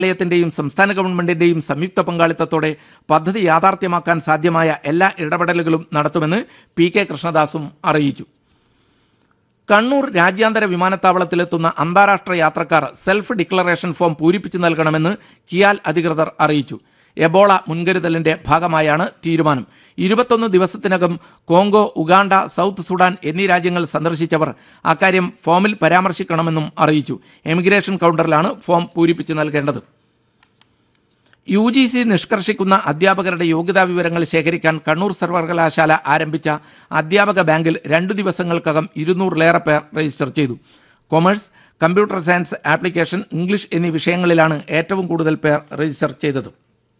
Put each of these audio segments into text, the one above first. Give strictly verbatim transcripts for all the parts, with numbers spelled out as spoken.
ത്തിന്റെയും സംസ്ഥാന ഗവൺമെന്റിന്റെയും സംയുക്ത പങ്കാളിത്തത്തോടെ പദ്ധതി യാഥാർത്ഥ്യമാക്കാൻ സാധ്യമായ എല്ലാ ഇടപെടലുകളും നടത്തുമെന്ന് പി കെ കൃഷ്ണദാസും അറിയിച്ചു. കണ്ണൂർ രാജ്യാന്തര വിമാനത്താവളത്തിലെത്തുന്ന അന്താരാഷ്ട്ര യാത്രക്കാർ സെൽഫ് ഡിക്ലറേഷൻ ഫോം പൂരിപ്പിച്ചു നൽകണമെന്ന് കിയാൽ അധികൃതർ അറിയിച്ചു. എബോള മുൻകരുതലിന്റെ ഭാഗമായാണ് തീരുമാനം. ഇരുപത്തൊന്ന് ദിവസത്തിനകം കോങ്കോ, ഉഗാണ്ട, സൗത്ത് സുഡാൻ എന്നീ രാജ്യങ്ങൾ സന്ദർശിച്ചവർ അക്കാര്യം ഫോമിൽ പരാമർശിക്കണമെന്നും അറിയിച്ചു. എമിഗ്രേഷൻ കൗണ്ടറിലാണ് ഫോം പൂരിപ്പിച്ചു നൽകേണ്ടത്. യു ജി സി നിഷ്കർഷിക്കുന്ന അധ്യാപകരുടെ യോഗ്യതാ വിവരങ്ങൾ ശേഖരിക്കാൻ കണ്ണൂർ സർവകലാശാല ആരംഭിച്ച അധ്യാപക ബാങ്കിൽ രണ്ടു ദിവസങ്ങൾക്കകം ഇരുന്നൂറിലേറെ പേർ രജിസ്റ്റർ ചെയ്തു. Commerce, computer science, application, English എന്നീ വിഷയങ്ങളിലാണ് ഏറ്റവും കൂടുതൽ പേർ രജിസ്റ്റർ ചെയ്തത്.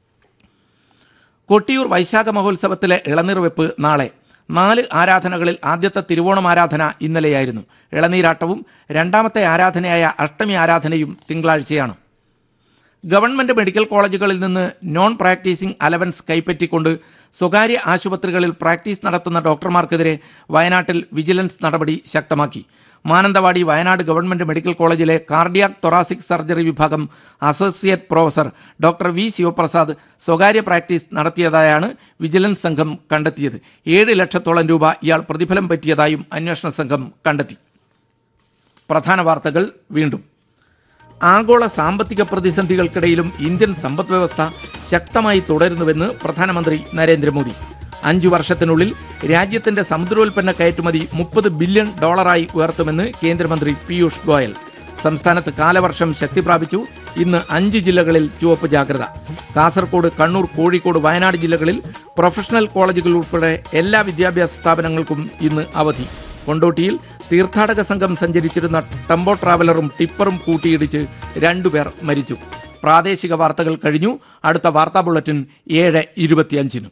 കൊട്ടിയൂർ വൈശാഖ മഹോത്സവത്തിലെ ഇളനീർ വെപ്പ് നാളെ. നാല് ആരാധനകളിൽ ആദ്യത്തെ തിരുവോണം ആരാധന ഇന്നലെയായിരുന്നു. ഇളനീരാട്ടവും രണ്ടാമത്തെ ആരാധനയായ അഷ്ടമി ആരാധനയും തിങ്കളാഴ്ചയാണ്. ഗവൺമെന്റ് മെഡിക്കൽ കോളേജുകളിൽ നിന്ന് നോൺ പ്രാക്ടീസിംഗ് അലവൻസ് കൈപ്പറ്റിക്കൊണ്ട് സ്വകാര്യ ആശുപത്രികളിൽ പ്രാക്ടീസ് നടത്തുന്ന ഡോക്ടർമാർക്കെതിരെ വയനാട്ടിൽ വിജിലൻസ് നടപടി ശക്തമാക്കി. മാനന്തവാടി വയനാട് ഗവൺമെന്റ് മെഡിക്കൽ കോളേജിലെ കാർഡിയാക് തൊറാസിക് സർജറി വിഭാഗം associate professor doctor V Sivaprasad സ്വകാര്യ പ്രാക്ടീസ് നടത്തിയതായാണ് വിജിലൻസ് സംഘം കണ്ടെത്തിയത്. ഏഴ് ലക്ഷത്തോളം രൂപ ഇയാൾ പ്രതിഫലം പറ്റിയതായും അന്വേഷണ സംഘം കണ്ടെത്തി. പ്രധാന വാർത്തകൾ വീണ്ടും. ആഗോള സാമ്പത്തിക പ്രതിസന്ധികൾക്കിടയിലും ഇന്ത്യൻ സമ്പദ് വ്യവസ്ഥ ശക്തമായി തുടരുന്നുവെന്ന് പ്രധാനമന്ത്രി നരേന്ദ്രമോദി. അഞ്ചു വർഷത്തിനുള്ളിൽ രാജ്യത്തിന്റെ സമുദ്രോൽപ്പന്ന കയറ്റുമതി മുപ്പത് ബില്യൺ ഡോളറായി ഉയർത്തുമെന്ന് കേന്ദ്രമന്ത്രി പീയൂഷ് ഗോയൽ. സംസ്ഥാനത്ത് കാലവർഷം ശക്തി പ്രാപിച്ചു. ഇന്ന് അഞ്ച് ജില്ലകളിൽ ചുവപ്പ് ജാഗ്രത. കാസർഗോഡ്, കണ്ണൂർ, കോഴിക്കോട്, വയനാട് ജില്ലകളിൽ പ്രൊഫഷണൽ കോളേജുകൾ ഉൾപ്പെടെ എല്ലാ വിദ്യാഭ്യാസ സ്ഥാപനങ്ങൾക്കും ഇന്ന് അവധി. കൊണ്ടോട്ടിയിൽ തീർത്ഥാടക സംഘം സഞ്ചരിച്ചിരുന്ന ടെമ്പോ ട്രാവലറും ടിപ്പറും കൂട്ടിയിടിച്ച് രണ്ടുപേർ മരിച്ചു. പ്രാദേശിക വാർത്തകൾ കഴിഞ്ഞു. അടുത്ത വാർത്താ ബുള്ളറ്റിൻ ഏഴ് ഇരുപത്തിയഞ്ചിന്.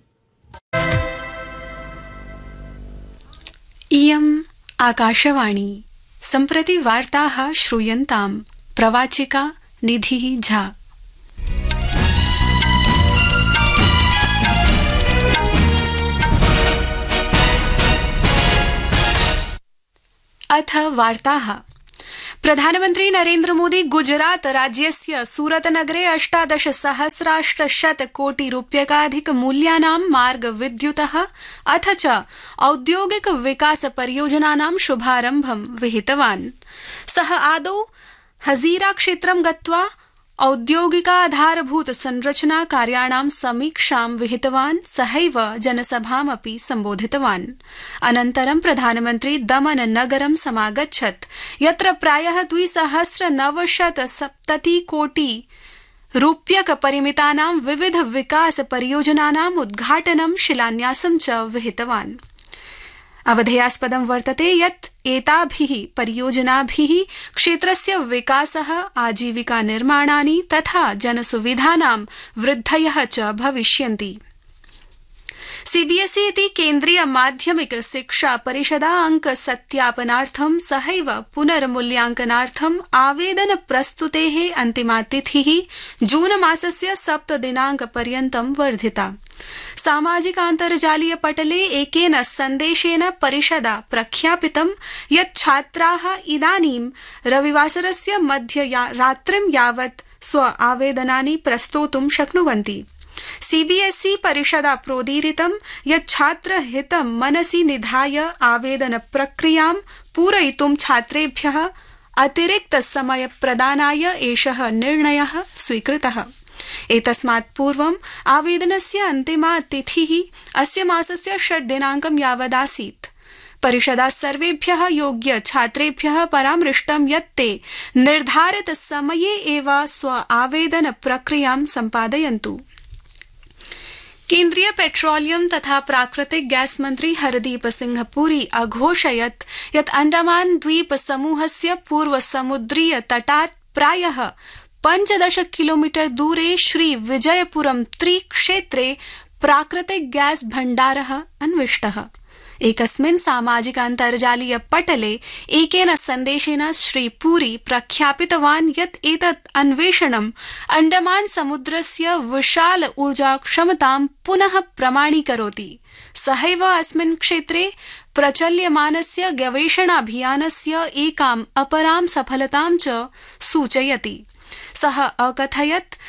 इयम् आकाशवाणी. सम्प्रति वार्ताः श्रूयन्ताम्. प्रवाचिका निधिः झा. अथ वार्ताः. प्रधानमन्त्री नरेन्द्र मोदी गुजरात राज्यस्य सूरत नगरे अष्टादश सहस्राष्टशत कोटि रूप्यकाधिक मूल्यानां मार्ग विद्युतः अथ च औद्योगिक विकास परियोजनानां शुभारम्भं विहितवान्. सः आदौ हजीरा क्षेत्रं गत्वा औद्योगिकाधारभूत संरचना कार्याणां समीक्षां विहितवान्. सहैव जनसभामपि सम्बोधितवान्. अनन्तरं प्रधानमन्त्री दमन नगरं समागच्छत्, यत्र प्रायः द्विसहस्रनवशत सप्तति कोटि रूप्यक परिमितानां विविध विकास परियोजनानाम् उद्घाटनं शिलान्यासं च विहितवान्. अवधेयास्पदं वर्तते यत् एताभिः परियोजनाभिः क्षेत्रस्य विकासः, आजीविका निर्माणानि तथा जनसुविधानां वृद्धयः च भविष्यन्ति. सीबीएसई इति केन्द्रीय माध्यमिक शिक्षा परिषदा अंक सत्यापनार्थं सहैव पुनर्मूल्यांकनार्थं आवेदन प्रस्तुतेः अन्तिमा तिथिः जून मासस्य सप्त दिनांक पर्यन्तं वर्धिता. सामाजिकान्तर्जालीय पटले एकेन सन्देशेन परिषदा प्रख्यापितं यत् छात्राः इदानीं रविवासरस्य मध्यरात्रिं यावत् स्व आवेदनानि प्रस्तोतुं शक्नुवन्ति. सीबीएसई परिषदा प्रोदीरितं यत् छात्रहितं मनसि निधाय आवेदन प्रक्रियां पूरयितुं छात्रेभ्यः अतिरिक्त समय प्रदानाय एषः निर्णयः स्वीकृतः. एतस्मात् पूर्वम् आवेदनस्य अन्तिमा तिथिः अस्य मासस्य षड् दिनाङ्कं यावदासीत्. परिषदा सर्वेभ्यः योग्य छात्रेभ्यः परामृष्टं यत् ते निर्धारित समये एव स्व आवेदन प्रक्रियां सम्पादयन्तु. केन्द्रीय पेट्रोलियम तथा प्राकृतिक गैस मंत्री हरदीप सिंह पुरी अघोषयत् यत् अंडमान द्वीप समूहस्य पूर्व समुद्रीय तटात् प्रायः पंचदश किलोमीटर दूरे श्री विजयपुरम त्रि क्षेत्रे प्राकृतिक गैस भण्डारः अन्विष्टः. एकस्मिन् सामाजिकान्तर्जालीय पटले एकेन सन्देशेन श्री पुरी प्रख्यापितवान् यत् एतत् अन्वेषणम् अंडमान समुद्रस्य विशाल ऊर्जा क्षमतां पुनः प्रमाणीकरोति. सहैव अस्मिन् क्षेत्रे प्रचल्यमानस्य गवेषणाभियानस्य एकाम् अपरां सफलतां च सूचयति. सः अकथयत्